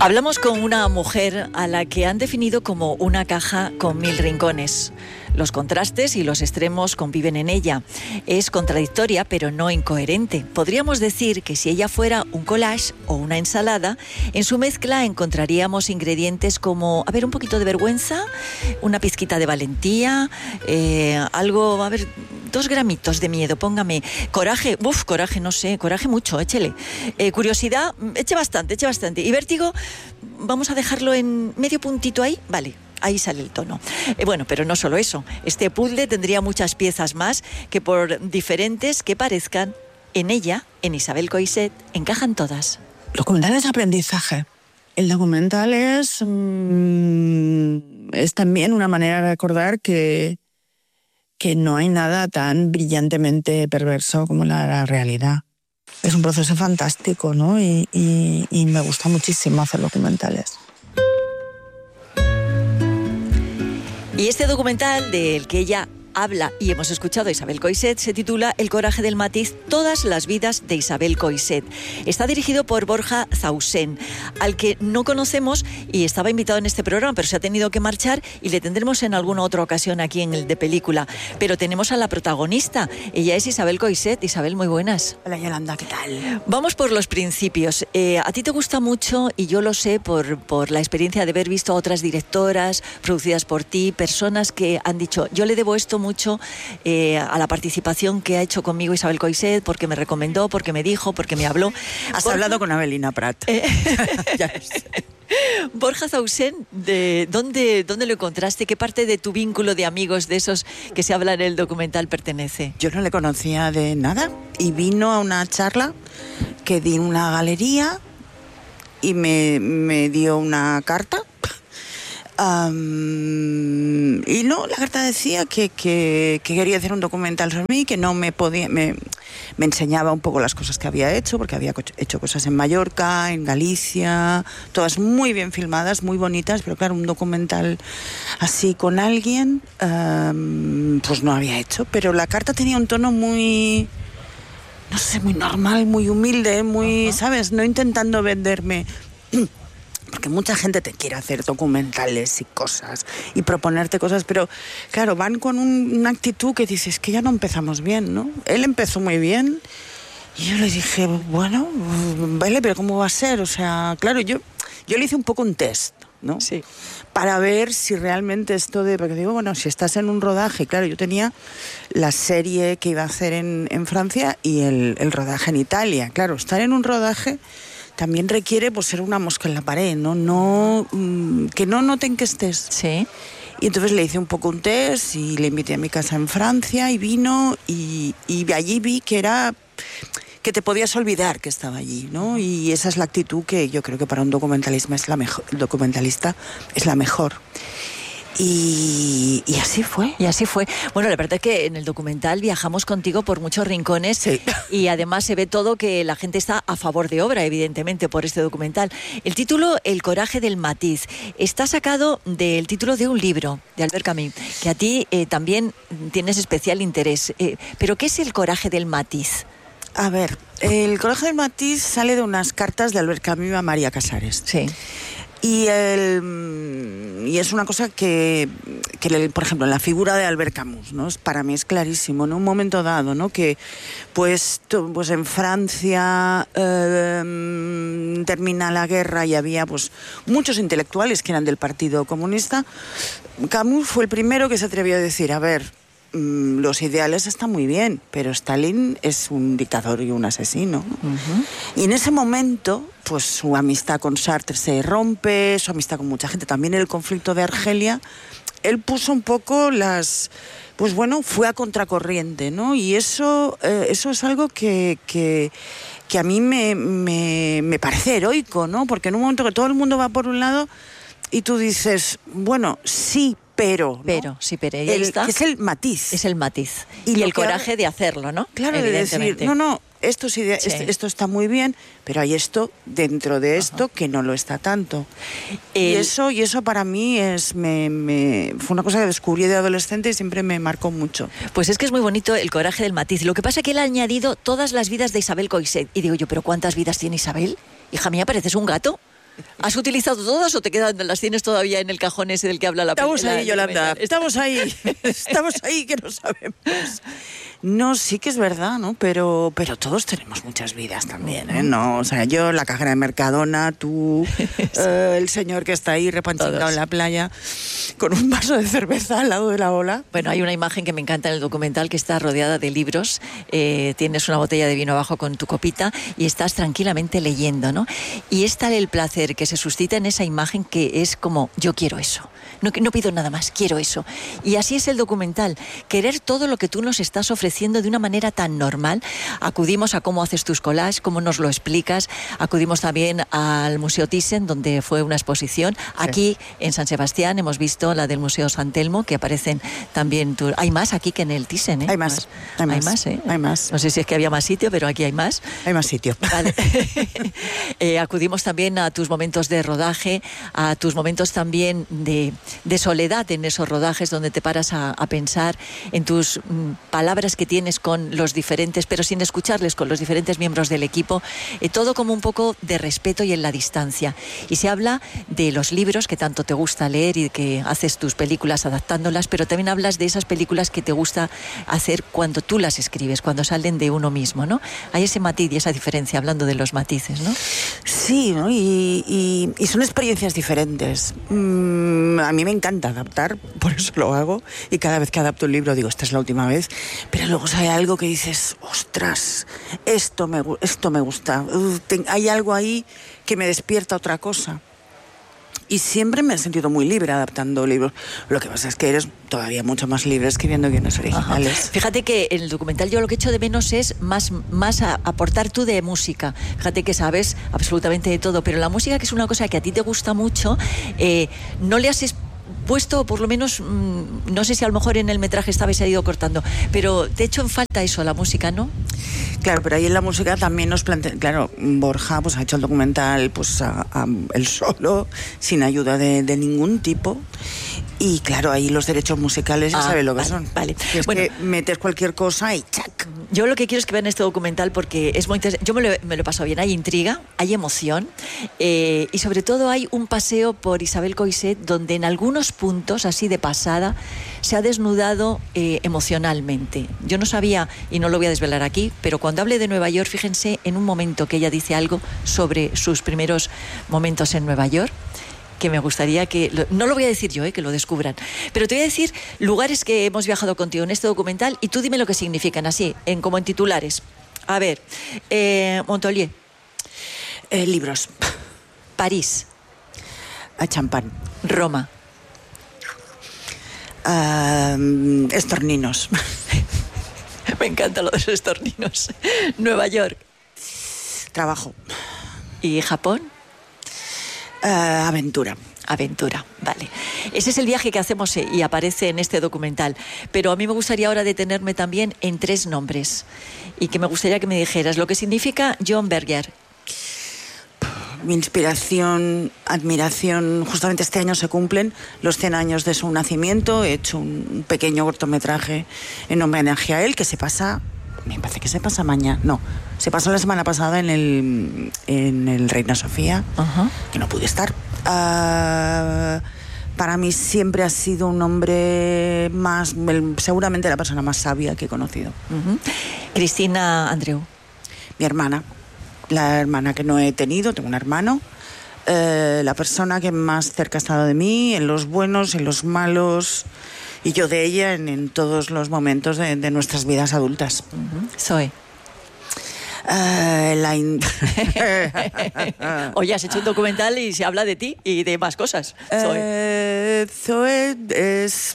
Hablamos con una mujer a la que han definido como una caja con 1000 rincones. Los contrastes y los extremos conviven en ella. Es contradictoria, pero no incoherente. Podríamos decir que si ella fuera un collage o una ensalada, en su mezcla encontraríamos ingredientes como, un poquito de vergüenza, una pizquita de valentía, algo, 2 gramitos de miedo, póngame. Coraje, coraje, no sé, coraje mucho, échele. Curiosidad, eche bastante. Y vértigo, vamos a dejarlo en medio puntito ahí, vale. Ahí sale el tono. Pero no solo eso. Este puzzle tendría muchas piezas más que, por diferentes que parezcan, en ella, en Isabel Coixet, encajan todas. El documental es aprendizaje. El documental es también una manera de recordar que no hay nada tan brillantemente perverso como la realidad. Es un proceso fantástico, ¿no? Y me gusta muchísimo hacer documentales. Y este documental del que ella habla y hemos escuchado a Isabel Coixet se titula El coraje del matiz, todas las vidas de Isabel Coixet. Está dirigido por Borja Zausén, al que no conocemos y estaba invitado en este programa, pero se ha tenido que marchar y le tendremos en alguna otra ocasión aquí en el de película. Pero tenemos a la protagonista, ella es Isabel Coixet. Isabel, muy buenas. Hola Yolanda, ¿qué tal? Vamos por los principios. A ti te gusta mucho, y yo lo sé por la experiencia de haber visto a otras directoras producidas por ti, personas que han dicho, yo le debo esto mucho a la participación que ha hecho conmigo Isabel Coixet, porque me recomendó, porque me dijo, porque me habló. Has hablado con Abelina Prat. Ya lo sé. Borja Zausén, ¿dónde lo encontraste? ¿Qué parte de tu vínculo de amigos de esos que se habla en el documental pertenece? Yo no le conocía de nada y vino a una charla que di en una galería y me dio una carta. Y la carta decía que quería hacer un documental sobre mí, que no me podía, me enseñaba un poco las cosas que había hecho, porque había hecho cosas en Mallorca, en Galicia, todas muy bien filmadas, muy bonitas, pero claro, un documental así con alguien, pues no había hecho. Pero la carta tenía un tono muy, no sé, muy normal, muy humilde, muy, ¿sabes? No intentando venderme. Porque mucha gente te quiere hacer documentales y cosas y proponerte cosas, pero claro, van con una actitud que dices que ya no empezamos bien, ¿no? Él empezó muy bien y yo le dije, bueno, vale, pero ¿cómo va a ser? O sea, claro, yo le hice un poco un test, ¿no? Sí. Para ver si realmente porque digo, bueno, si estás en un rodaje, claro, yo tenía la serie que iba a hacer en Francia y el rodaje en Italia. Claro, estar en un rodaje también requiere ser una mosca en la pared, ¿no? Que no noten que estés. Sí. Y entonces le hice un poco un test y le invité a mi casa en Francia y vino y allí vi que te podías olvidar que estaba allí, ¿no? Y esa es la actitud que yo creo que para un documentalista es la mejor. Y así fue. Y así fue. Bueno, la verdad es que en el documental viajamos contigo por muchos rincones. Sí. Y además se ve todo que la gente está a favor de obra, evidentemente, por este documental. El título, El coraje del matiz, está sacado del título de un libro de Albert Camus, que a ti también tienes especial interés. ¿Pero qué es el coraje del matiz? A ver, el coraje del matiz sale de unas cartas de Albert Camus a María Casares. Sí. Y es una cosa que, por ejemplo, en la figura de Albert Camus, ¿no? Para mí es clarísimo, en un momento dado, ¿no? Que pues en Francia termina la guerra y había pues muchos intelectuales que eran del Partido Comunista. Camus fue el primero que se atrevió a decir, a ver, los ideales están muy bien, pero Stalin es un dictador y un asesino, ¿no? Uh-huh. Y en ese momento, pues su amistad con Sartre se rompe, su amistad con mucha gente, también el conflicto de Argelia, él puso un poco fue a contracorriente, ¿no? Y eso es algo que a mí me parece heroico, ¿no? Porque en un momento que todo el mundo va por un lado y tú dices, bueno, sí, pero, ¿no? Pero está. Es el matiz. Es el matiz. Y el coraje de hacerlo, ¿no? Claro, de decir, esto está muy bien, pero hay esto dentro de esto que no lo está tanto. Y eso para mí fue una cosa que descubrí de adolescente y siempre me marcó mucho. Pues es que es muy bonito el coraje del matiz. Lo que pasa es que él ha añadido todas las vidas de Isabel Coixet. Y digo yo, ¿pero cuántas vidas tiene Isabel? Hija mía, pareces un gato. ¿Has utilizado todas o te quedan, las tienes todavía en el cajón ese del que habla la Estamos ahí, Yolanda, estamos ahí que no sabemos. No, sí que es verdad, ¿no? Pero todos tenemos muchas vidas también, ¿eh? No, o sea, yo, la cajera de Mercadona, tú, el señor que está ahí repanchingado en la playa con un vaso de cerveza al lado de la ola. Bueno, hay una imagen que me encanta en el documental, que está rodeada de libros, tienes una botella de vino abajo con tu copita y estás tranquilamente leyendo, ¿no? Y es tal el placer que se suscita en esa imagen que es como, yo quiero eso. No pido nada más, quiero eso. Y así es el documental, querer todo lo que tú nos estás ofreciendo de una manera tan normal. Acudimos a cómo haces tus collages, cómo nos lo explicas. Acudimos también al Museo Thyssen, donde fue una exposición. Sí. Aquí en San Sebastián hemos visto la del Museo San Telmo, que aparecen también... Hay más aquí que en el Thyssen, ¿eh? Hay más, ¿eh? Hay más. No sé si es que había más sitio, pero aquí hay más. Hay más sitio. Vale. Acudimos también a tus momentos de rodaje, a tus momentos también de soledad en esos rodajes, donde te paras a pensar en tus palabras que tienes con los diferentes, pero sin escucharles, con los diferentes miembros del equipo, todo como un poco de respeto y en la distancia. Y se habla de los libros que tanto te gusta leer y que haces tus películas adaptándolas, pero también hablas de esas películas que te gusta hacer cuando tú las escribes, cuando salen de uno mismo, ¿no? Hay ese matiz y esa diferencia, hablando de los matices, ¿no? Sí, ¿no? Y son experiencias diferentes. A mí me encanta adaptar, por eso lo hago, y cada vez que adapto un libro digo, esta es la última vez, pero luego hay algo que dices, ostras, esto me gusta, hay algo ahí que me despierta otra cosa. Y siempre me he sentido muy libre adaptando libros. Lo que pasa es que eres todavía mucho más libre escribiendo guiones originales. Ajá. Fíjate que en el documental yo lo que echo de menos es más aportar tú de música. Fíjate que sabes absolutamente de todo, pero la música, que es una cosa que a ti te gusta mucho, no le has puesto, por lo menos, no sé si a lo mejor en el metraje esta vez se ha ido cortando, pero te echo en falta eso, la música, ¿no? Claro, pero ahí en la música también nos plantea, claro, Borja pues ha hecho el documental pues él solo, sin ayuda de ningún tipo. Y claro, ahí los derechos musicales ya sabes lo que son. Vale. Es que metes cualquier cosa y ¡chac! Yo lo que quiero es que vean este documental porque es muy interesante. Yo me lo he pasado bien. Hay intriga, hay emoción y sobre todo hay un paseo por Isabel Coixet donde en algunos puntos, así de pasada, se ha desnudado emocionalmente. Yo no sabía, y no lo voy a desvelar aquí, pero cuando hable de Nueva York, fíjense en un momento que ella dice algo sobre sus primeros momentos en Nueva York, que me gustaría que... No lo voy a decir yo, que lo descubran. Pero te voy a decir lugares que hemos viajado contigo en este documental y tú dime lo que significan, así, como en titulares. A ver, Montpellier. Libros. París. Champán. Roma. Estorninos. Me encanta lo de los estorninos. Nueva York. Trabajo. ¿Y Japón? Aventura. Aventura, vale. Ese es el viaje que hacemos y aparece en este documental. Pero a mí me gustaría ahora detenerme también en 3 nombres y que me gustaría que me dijeras lo que significa John Berger. Mi inspiración, admiración. Justamente este año se cumplen los 100 años de su nacimiento. He hecho un pequeño cortometraje en homenaje a él que se pasa... Me parece que se pasa mañana. No, se pasó la semana pasada en el Reina Sofía, que no pude estar. Para mí siempre ha sido un hombre seguramente la persona más sabia que he conocido. Cristina Andreu. Mi hermana, la hermana que no he tenido, tengo un hermano. La persona que más cerca ha estado de mí, en los buenos, en los malos... Y yo de ella en todos los momentos de nuestras vidas adultas. Zoe. Oye, has hecho un documental y se habla de ti y de más cosas. Zoe es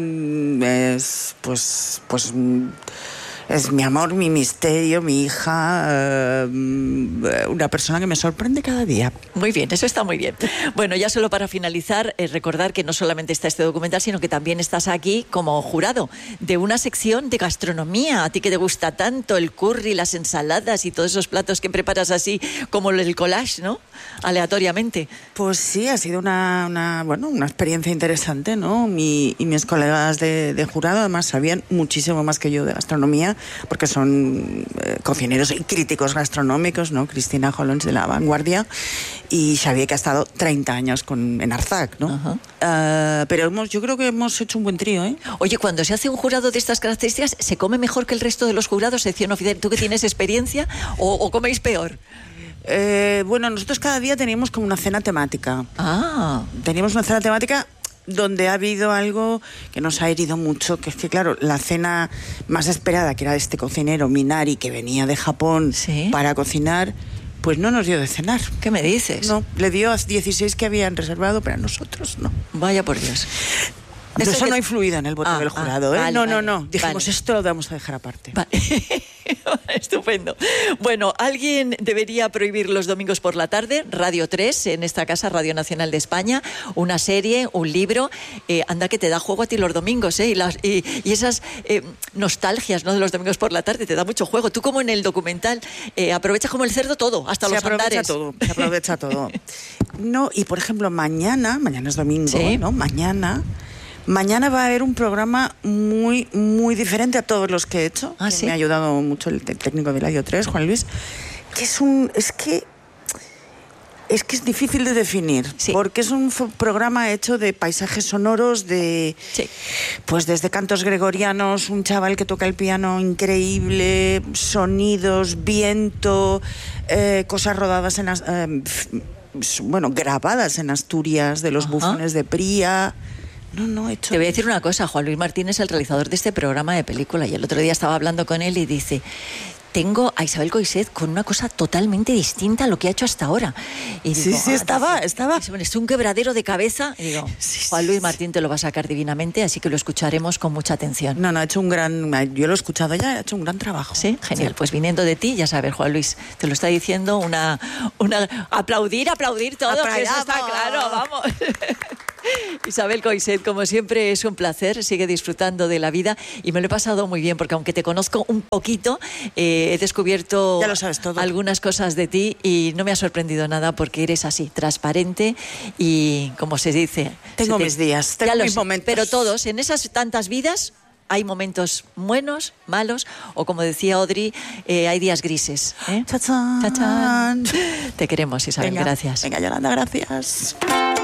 es mi amor, mi misterio, mi hija, una persona que me sorprende cada día. Muy bien, eso está muy bien. Bueno, ya solo para finalizar, recordar que no solamente está este documental, sino que también estás aquí como jurado de una sección de gastronomía. A ti que te gusta tanto el curry, las ensaladas y todos esos platos que preparas así como el collage, ¿no? Aleatoriamente. Pues sí, ha sido una experiencia interesante, ¿no? Y mis colegas de jurado además sabían muchísimo más que yo de gastronomía, porque son cocineros y críticos gastronómicos, ¿no? Cristina Holons de La Vanguardia, y Xavier, que ha estado 30 años en Arzac, ¿no? Pero yo creo que hemos hecho un buen trío, ¿eh? Oye, cuando se hace un jurado de estas características, ¿se come mejor que el resto de los jurados, sección oficial? ¿Tú que tienes experiencia o coméis peor? Bueno, nosotros cada día teníamos como una cena temática. Teníamos una cena temática donde ha habido algo que nos ha herido mucho, que es que, claro, la cena más esperada, que era de este cocinero Minari, que venía de Japón para cocinar, pues no nos dio de cenar. ¿Qué me dices? No, le dio a 16 que habían reservado, pero a nosotros no. Vaya por Dios. Eso no ha influido en el voto del jurado, ¿eh? Vale, no. Dijimos, esto lo vamos a dejar aparte. Vale. Estupendo. Bueno, alguien debería prohibir los domingos por la tarde, Radio 3, en esta casa, Radio Nacional de España, una serie, un libro. Anda que te da juego a ti los domingos, ¿eh? Y esas nostalgias, ¿no?, de los domingos por la tarde, te da mucho juego. Tú, como en el documental, aprovechas como el cerdo todo, hasta los andares. Se aprovecha todo. No, y por ejemplo, mañana es domingo, ¿no? Mañana va a haber un programa muy, muy diferente a todos los que he hecho. Me ha ayudado mucho el técnico de Radio 3, Juan Luis. Que es que es difícil de definir, porque es un programa hecho de paisajes sonoros, pues desde cantos gregorianos, un chaval que toca el piano increíble, sonidos, viento, cosas rodadas grabadas en Asturias, de los bufones de Pría. Te voy a decir una cosa, Juan Luis Martín es el realizador de este programa de película, y el otro día estaba hablando con él y dice: tengo a Isabel Coixet con una cosa totalmente distinta a lo que ha hecho hasta ahora. Y digo, estaba. Es un quebradero de cabeza. Y digo, Juan Luis Martín te lo va a sacar divinamente, así que lo escucharemos con mucha atención. Ha hecho yo lo he escuchado ya, ha hecho un gran trabajo. Sí, genial. Pues viniendo de ti, ya sabes, Juan Luis, te lo está diciendo aplaudir todo, que eso está claro, vamos. Isabel Coixet, como siempre, es un placer. Sigue disfrutando de la vida y me lo he pasado muy bien, porque aunque te conozco un poquito, he descubierto algunas cosas de ti y no me ha sorprendido nada, porque eres así, transparente y, como se dice... Tengo mis días, tengo mis momentos. Pero todos, en esas tantas vidas, hay momentos buenos, malos, o como decía Audrey, hay días grises. ¡Chachán! ¡Chachán! Te queremos, Isabel, gracias. Venga, Yolanda, gracias.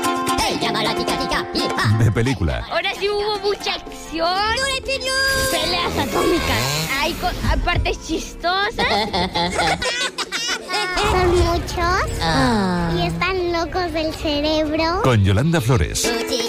De película. Ahora sí hubo mucha acción. Peleas atómicas. Hay partes chistosas. Son muchos y están locos del cerebro. Con Yolanda Flores.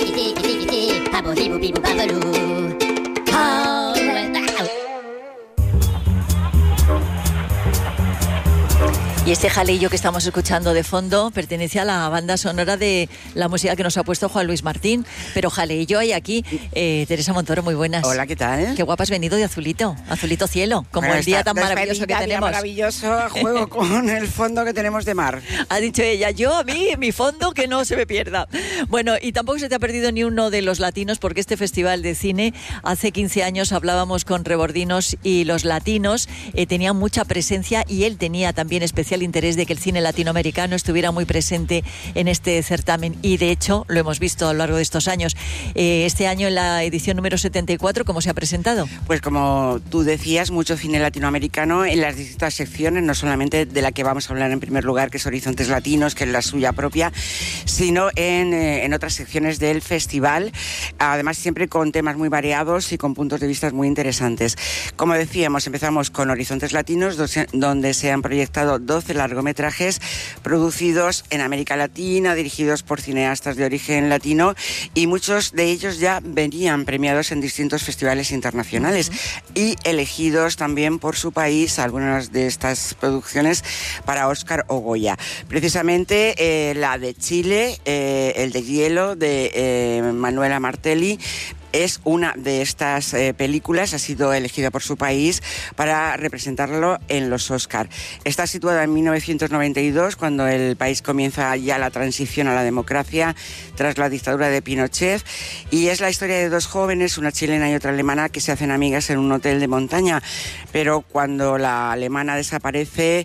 Y este jaleillo que estamos escuchando de fondo pertenece a la banda sonora de la música que nos ha puesto Juan Luis Martín. Pero jaleillo hay aquí. Teresa Montoro, muy buenas. Hola, ¿qué tal? Qué guapa has venido de azulito cielo, como el día tan maravilloso que tenemos. Maravilloso, juego con el fondo que tenemos de mar. Ha dicho ella, a mí, mi fondo, que no se me pierda. Bueno, y tampoco se te ha perdido ni uno de los latinos, porque este festival de cine, hace 15 años hablábamos con Rebordinos, y los latinos tenían mucha presencia, y él tenía también especial interés de que el cine latinoamericano estuviera muy presente en este certamen, y de hecho lo hemos visto a lo largo de estos años. Este año, en la edición número 74, ¿cómo se ha presentado? Pues como tú decías, mucho cine latinoamericano en las distintas secciones, no solamente de la que vamos a hablar en primer lugar, que es Horizontes Latinos, que es la suya propia, sino en otras secciones del festival, además siempre con temas muy variados y con puntos de vista muy interesantes. Como decíamos, empezamos con Horizontes Latinos, donde se han proyectado 12 largometrajes producidos en América Latina, dirigidos por cineastas de origen latino, y muchos de ellos ya venían premiados en distintos festivales internacionales y elegidos también por su país, algunas de estas producciones, para Oscar o Goya. Precisamente la de Chile, El de Hielo, de Manuela Martelli, es una de estas películas, ha sido elegida por su país para representarlo en los Oscar. Está situada en 1992, cuando el país comienza ya la transición a la democracia tras la dictadura de Pinochet, y es la historia de dos jóvenes, una chilena y otra alemana, que se hacen amigas en un hotel de montaña, pero cuando la alemana desaparece,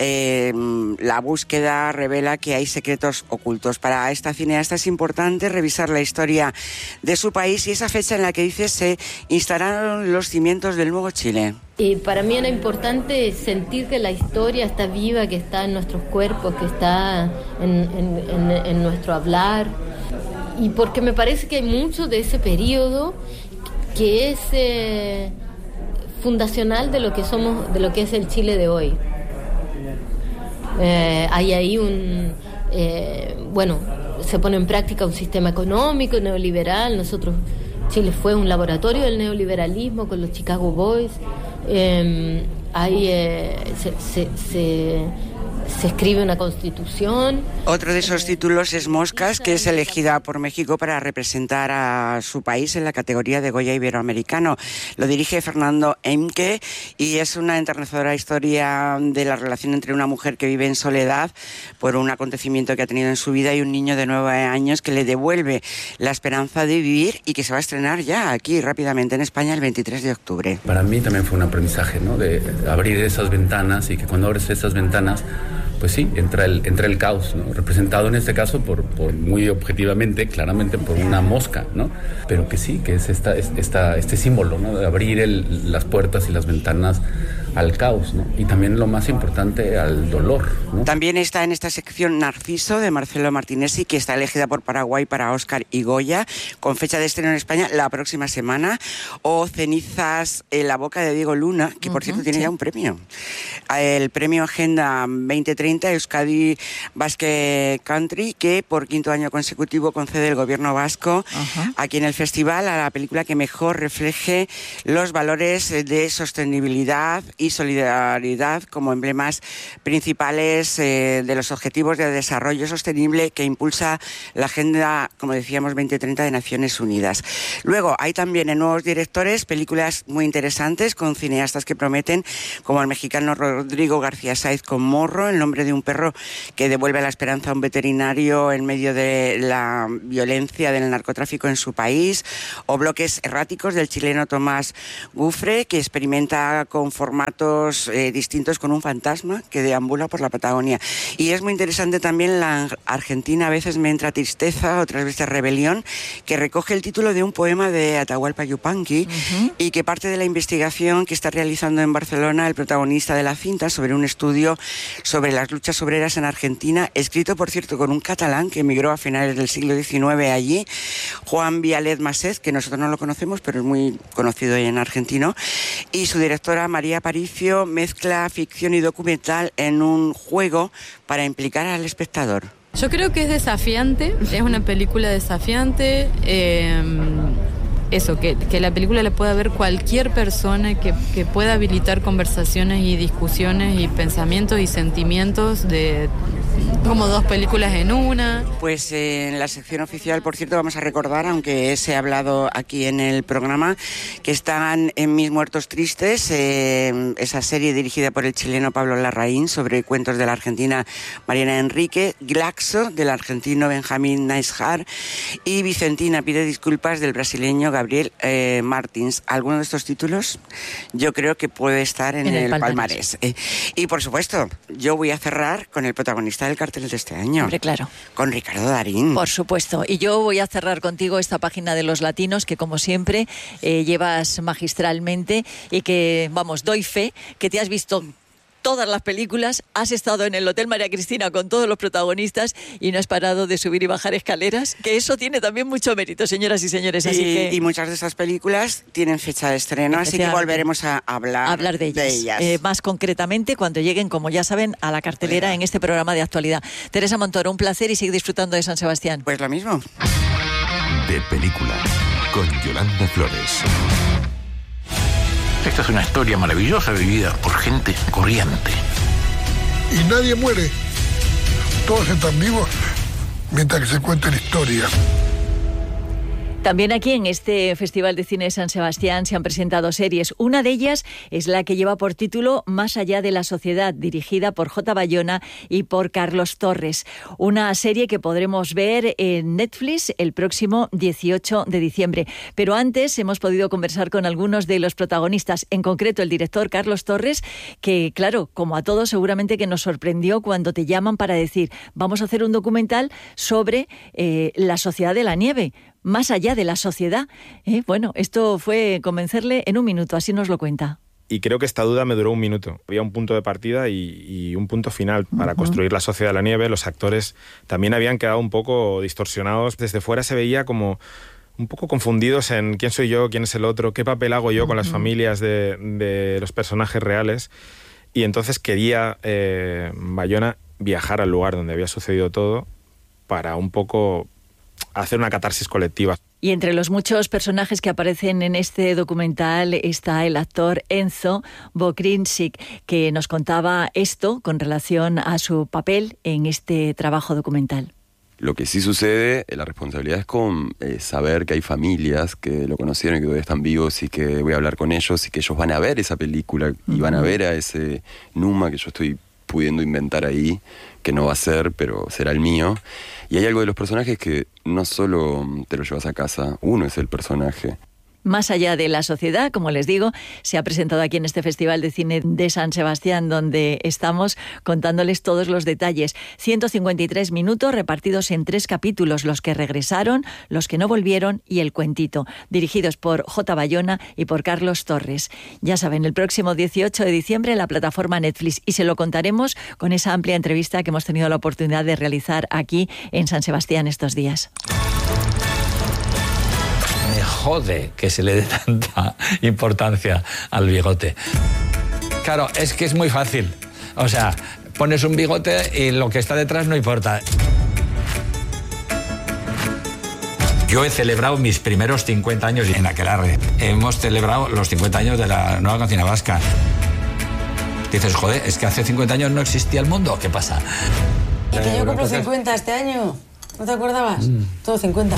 la búsqueda revela que hay secretos ocultos. Para esta cineasta es importante revisar la historia de su país y esa fecha en la que dice se instalaron los cimientos del nuevo Chile. Para mí era importante sentir que la historia está viva, que está en nuestros cuerpos, que está en nuestro hablar, y porque me parece que hay mucho de ese periodo que es fundacional de lo que somos, de lo que es el Chile de hoy. Hay ahí se pone en práctica un sistema económico neoliberal. Chile fue un laboratorio del neoliberalismo con los Chicago Boys. Se escribe una constitución. Otro de esos títulos es Moscas, que es elegida por México para representar a su país en la categoría de Goya Iberoamericano. Lo dirige Fernando Emke y es una enternecedora historia de la relación entre una mujer que vive en soledad por un acontecimiento que ha tenido en su vida y un niño de 9 años que le devuelve la esperanza de vivir, y que se va a estrenar ya aquí rápidamente en España el 23 de octubre. Para mí también fue un aprendizaje, ¿no? De abrir esas ventanas, y que cuando abres esas ventanas, pues sí, entra el caos, ¿no? Representado en este caso por muy objetivamente, claramente por una mosca, ¿no? Pero que sí, que es este símbolo, ¿no? De abrir las puertas y las ventanas al caos, ¿no? Y también, lo más importante, al dolor, ¿no? También está en esta sección Narciso, de Marcelo Martinesi, que está elegida por Paraguay para Oscar y Goya, con fecha de estreno en España la próxima semana. O Cenizas en la boca, de Diego Luna, que por cierto tiene ya un premio. El premio Agenda 2030 Euskadi Basque Country, que por 5º año consecutivo concede el gobierno vasco aquí en el festival a la película que mejor refleje los valores de sostenibilidad y solidaridad como emblemas principales de los objetivos de desarrollo sostenible que impulsa la Agenda, como decíamos, 2030 de Naciones Unidas. Luego hay también en nuevos directores películas muy interesantes con cineastas que prometen, como el mexicano Rodrigo García Sáez con Morro, El nombre de un perro, que devuelve la esperanza a un veterinario en medio de la violencia del narcotráfico en su país, o Bloques erráticos, del chileno Tomás Gufre, que experimenta con formatos distintos con un fantasma que deambula por la Patagonia. Y es muy interesante también la Argentina, a veces me entra tristeza, otras veces rebelión, que recoge el título de un poema de Atahualpa Yupanqui y que parte de la investigación que está realizando en Barcelona el protagonista de la cinta sobre un estudio sobre las luchas obreras en Argentina, escrito, por cierto, con un catalán que emigró a finales del siglo XIX allí, Juan Vialet Masset, que nosotros no lo conocemos, pero es muy conocido en argentino, y su directora María Paricio mezcla ficción y documental en un juego para implicar al espectador. Yo creo que es desafiante, es una película desafiante. Que la película la pueda ver cualquier persona, que pueda habilitar conversaciones y discusiones y pensamientos y sentimientos de como dos películas en una. Pues en la sección oficial, por cierto, vamos a recordar, aunque se ha hablado aquí en el programa, que están en Mis Muertos Tristes, esa serie dirigida por el chileno Pablo Larraín sobre cuentos de la argentina Mariana Enrique, Glaxo del argentino Benjamín Neisjar y Vicentina pide disculpas del brasileño Gabriel Martins. ¿Alguno de estos títulos? Yo creo que puede estar en el palmarés. Y por supuesto, yo voy a cerrar con el protagonista del cartel de este año. Hombre, claro. Con Ricardo Darín. Por supuesto. Y yo voy a cerrar contigo esta página de Los Latinos, que como siempre llevas magistralmente y que, vamos, doy fe que te has visto todas las películas, has estado en el Hotel María Cristina con todos los protagonistas y no has parado de subir y bajar escaleras, que eso tiene también mucho mérito, señoras y señores. Y muchas de esas películas tienen fecha de estreno, así que volveremos a hablar de ellas. Más concretamente cuando lleguen, como ya saben, a la cartelera en este programa de actualidad. Teresa Montoro, un placer y sigue disfrutando de San Sebastián. Pues lo mismo. De película, con Yolanda Flores. Esta es una historia maravillosa vivida por gente corriente. Y nadie muere. Todos están vivos mientras que se cuenta la historia. También aquí en este Festival de Cine de San Sebastián se han presentado series. Una de ellas es la que lleva por título Más allá de la sociedad, dirigida por J. Bayona y por Carlos Torres. Una serie que podremos ver en Netflix el próximo 18 de diciembre. Pero antes hemos podido conversar con algunos de los protagonistas, en concreto el director Carlos Torres, que claro, como a todos seguramente que nos sorprendió cuando te llaman para decir vamos a hacer un documental sobre la sociedad de la nieve. Más allá de la sociedad. Bueno, esto fue convencerle en un minuto, así nos lo cuenta. Y creo que esta duda me duró un minuto. Había un punto de partida y un punto final para construir la Sociedad de la Nieve. Los actores también habían quedado un poco distorsionados. Desde fuera se veía como un poco confundidos en quién soy yo, quién es el otro, qué papel hago yo con las familias de los personajes reales. Y entonces quería Bayona viajar al lugar donde había sucedido todo para un poco hacer una catarsis colectiva. Y entre los muchos personajes que aparecen en este documental está el actor Enzo Bokrinčić, que nos contaba esto con relación a su papel en este trabajo documental. Lo que sí sucede, la responsabilidad es con saber que hay familias que lo conocieron y que todavía están vivos y que voy a hablar con ellos y que ellos van a ver esa película y van a ver a ese Numa que yo estoy pudiendo inventar ahí, que no va a ser, pero será el mío. Y hay algo de los personajes que no solo te lo llevas a casa, uno es el personaje. Más allá de la sociedad, como les digo, se ha presentado aquí en este Festival de Cine de San Sebastián, donde estamos contándoles todos los detalles. 153 minutos repartidos en 3 capítulos, los que regresaron, los que no volvieron y el cuentito, dirigidos por J. Bayona y por Carlos Torres. Ya saben, el próximo 18 de diciembre en la plataforma Netflix, y se lo contaremos con esa amplia entrevista que hemos tenido la oportunidad de realizar aquí en San Sebastián estos días. Me jode que se le dé tanta importancia al bigote. Claro, es que es muy fácil. O sea, pones un bigote y lo que está detrás no importa. Yo he celebrado mis primeros 50 años en Aquelarre. Hemos celebrado los 50 años de la nueva cocina vasca. Dices, joder, es que hace 50 años no existía el mundo. ¿Qué pasa? Y que yo cumplo 50 este año. ¿No te acordabas? Todo 50.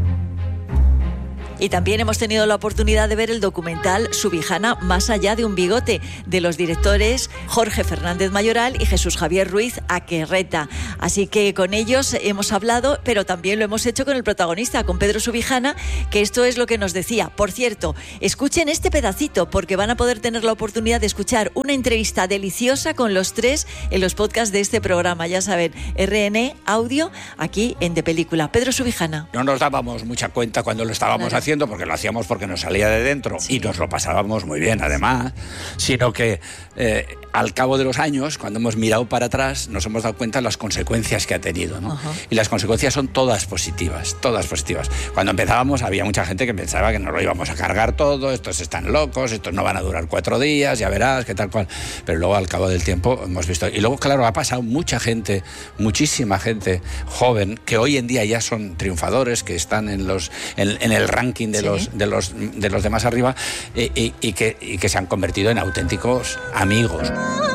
Y también hemos tenido la oportunidad de ver el documental Subijana, más allá de un bigote, de los directores Jorge Fernández Mayoral y Jesús Javier Ruiz Aquerreta. Así que con ellos hemos hablado, pero también lo hemos hecho con el protagonista, con Pedro Subijana, que esto es lo que nos decía. Por cierto, escuchen este pedacito, porque van a poder tener la oportunidad de escuchar una entrevista deliciosa con los 3 en los podcasts de este programa. Ya saben, RN Audio, aquí en De Película. Pedro Subijana. No nos dábamos mucha cuenta cuando lo estábamos haciendo, porque lo hacíamos porque nos salía de dentro y nos lo pasábamos muy bien además, sino que al cabo de los años, cuando hemos mirado para atrás, nos hemos dado cuenta de las consecuencias que ha tenido, ¿no? Y las consecuencias son todas positivas, todas positivas. Cuando empezábamos había mucha gente que pensaba que nos lo íbamos a cargar todo, estos están locos, estos no van a durar 4 días, ya verás, qué tal cual. Pero luego al cabo del tiempo hemos visto, y luego claro, ha pasado mucha gente, muchísima gente joven, que hoy en día ya son triunfadores, que están en el ranking de los demás arriba, y que se han convertido en auténticos amigos.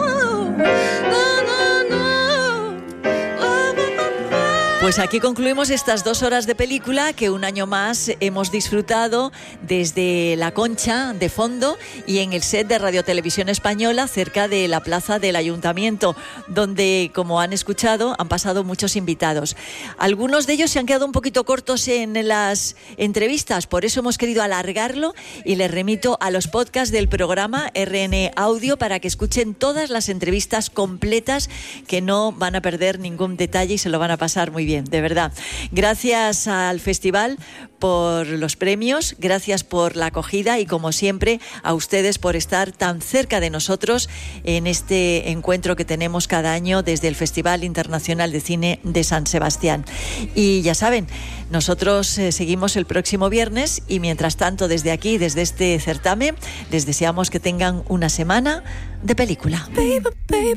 Pues aquí concluimos estas 2 horas de película que un año más hemos disfrutado desde La Concha de fondo y en el set de Radio Televisión Española, cerca de la plaza del Ayuntamiento, donde, como han escuchado, han pasado muchos invitados. Algunos de ellos se han quedado un poquito cortos en las entrevistas, por eso hemos querido alargarlo, y les remito a los podcasts del programa RN Audio para que escuchen todas las entrevistas completas, que no van a perder ningún detalle y se lo van a pasar muy bien. De verdad. Gracias al festival por los premios, gracias por la acogida y, como siempre, a ustedes por estar tan cerca de nosotros en este encuentro que tenemos cada año desde el Festival Internacional de Cine de San Sebastián. Y ya saben, nosotros seguimos el próximo viernes y, mientras tanto, desde aquí, desde este certamen, les deseamos que tengan una semana de película.